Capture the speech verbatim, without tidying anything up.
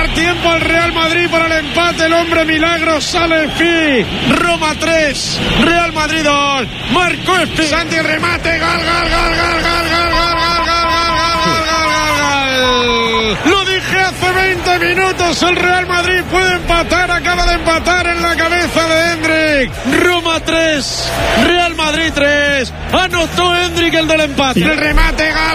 Da tiempo al Real Madrid para el empate. El hombre milagro sale Espi. Roma tres, Real Madrid dos. Marcó Espi. Santi, remate. Gol, gol, gol, gol, gol, gol, gol, gol, gol, gol, gol, gol. Lo dije hace veinte minutos. El Real Madrid puede empatar. Acaba de empatar en la cabeza de Endrick. Roma tres, Real Madrid tres. Anotó Endrick el del empate. El remate. Gol,